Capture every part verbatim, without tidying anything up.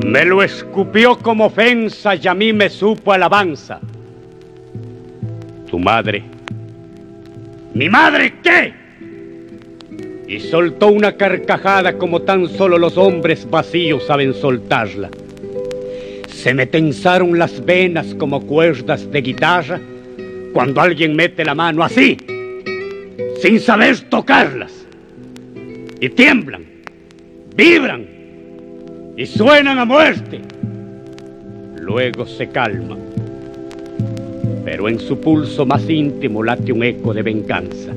Me lo escupió como ofensa y a mí me supo alabanza. Tu madre. ¿Mi madre qué? Y soltó una carcajada como tan solo los hombres vacíos saben soltarla. Se me tensaron las venas como cuerdas de guitarra cuando alguien mete la mano así, sin saber tocarlas. Y tiemblan, vibran y suenan a muerte. Luego se calman, pero en su pulso más íntimo late un eco de venganza.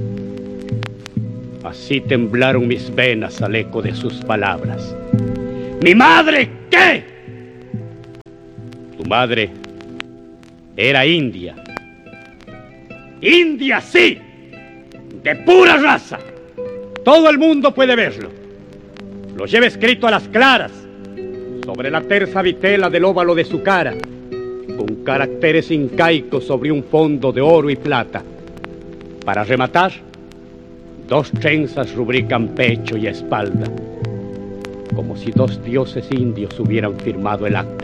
Así temblaron mis venas al eco de sus palabras. ¿Mi madre qué? Tu madre era india. India, sí, de pura raza. Todo el mundo puede verlo. Lo lleva escrito a las claras, sobre la tersa vitela del óvalo de su cara, con caracteres incaicos sobre un fondo de oro y plata. Para rematar, dos trenzas rubrican pecho y espalda, como si dos dioses indios hubieran firmado el acta.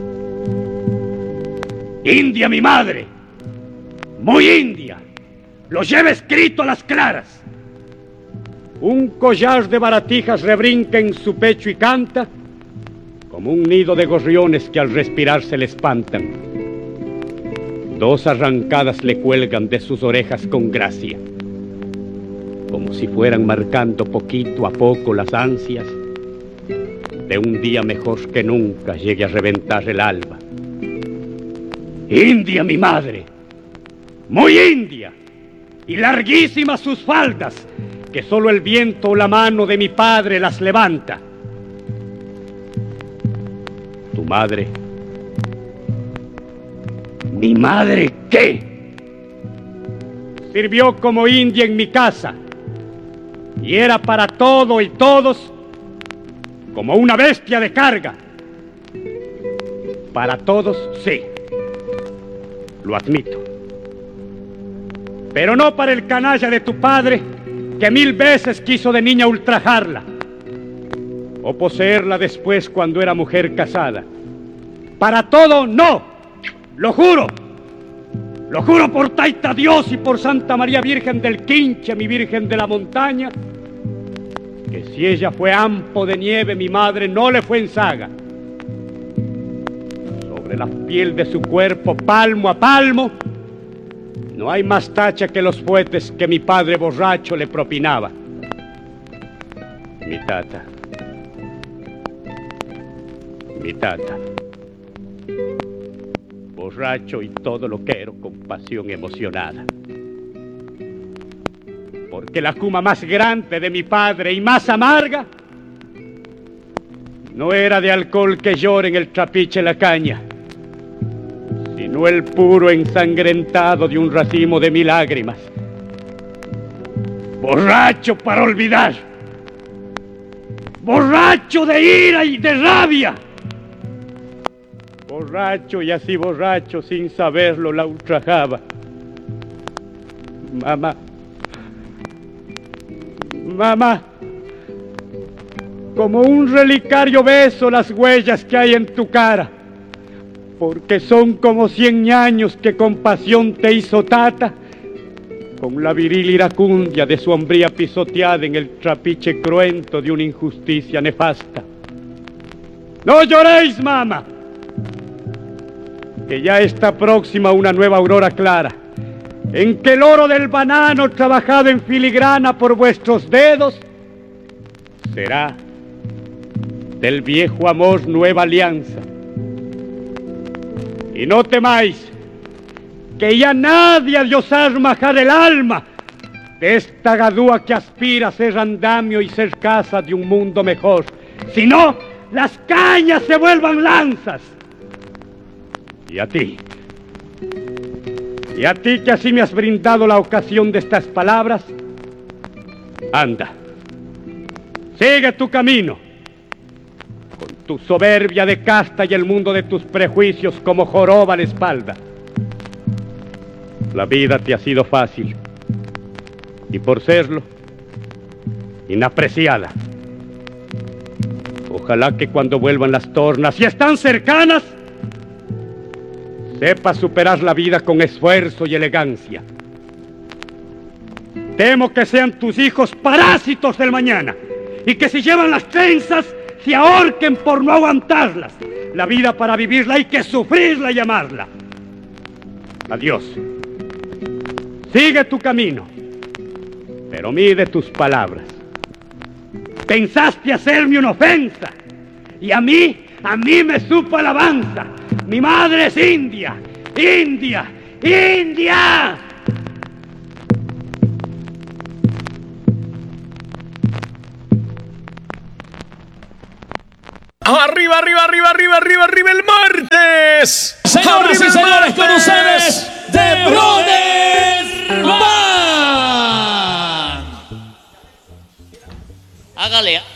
India, mi madre, muy india, lo lleva escrito a las claras. Un collar de baratijas rebrinca en su pecho y canta, como un nido de gorriones que al respirar se le espantan. Dos arrancadas le cuelgan de sus orejas con gracia, como si fueran marcando poquito a poco las ansias de un día mejor que nunca llegue a reventar el alba. India, mi madre, muy india, y larguísimas sus faldas, que solo el viento o la mano de mi padre las levanta. Tu madre. ¿Mi madre qué? Sirvió como india en mi casa, y era para todo y todos como una bestia de carga. Para todos, sí, lo admito. Pero no para el canalla de tu padre, que mil veces quiso de niña ultrajarla o poseerla después cuando era mujer casada. Para todo, no, lo juro. Lo juro por Taita Dios y por Santa María Virgen del Quinche, mi Virgen de la Montaña, que si ella fue ampo de nieve, mi madre no le fue en saga. Sobre la piel de su cuerpo, palmo a palmo, no hay más tacha que los fuetes que mi padre borracho le propinaba. Mi tata. Mi tata. Borracho y todo lo quiero con pasión emocionada. Porque la cuma más grande de mi padre y más amarga no era de alcohol que llore en el trapiche la caña, sino el puro ensangrentado de un racimo de mil lágrimas. Borracho para olvidar, borracho de ira y de rabia, borracho y así borracho sin saberlo la ultrajaba. Mamá, mamá, como un relicario beso las huellas que hay en tu cara, porque son como cien años que con pasión te hizo tata, con la viril iracundia de su hombría pisoteada en el trapiche cruento de una injusticia nefasta. No lloréis, mamá, que ya está próxima una nueva aurora clara, en que el oro del banano trabajado en filigrana por vuestros dedos será del viejo amor nueva alianza. Y no temáis, que ya nadie ha de osar majar el alma de esta gadúa que aspira a ser andamio y ser casa de un mundo mejor, sino las cañas se vuelvan lanzas. Y a ti, y a ti que así me has brindado la ocasión de estas palabras, anda, sigue tu camino, con tu soberbia de casta y el mundo de tus prejuicios como joroba a la espalda. La vida te ha sido fácil, y por serlo, inapreciada. Ojalá que cuando vuelvan las tornas y están cercanas, sepas superar la vida con esfuerzo y elegancia. Temo que sean tus hijos parásitos del mañana y que si llevan las trenzas se ahorquen por no aguantarlas. La vida para vivirla hay que sufrirla y amarla. Adiós. Sigue tu camino, pero mide tus palabras. Pensaste hacerme una ofensa y a mí, a mí me supo alabanza. Mi madre es india, India, India. Arriba, arriba, arriba, arriba, arriba, arriba el martes. Señoras Arriba y el señores, con martes. ustedes, The Brothers Band. Hágale,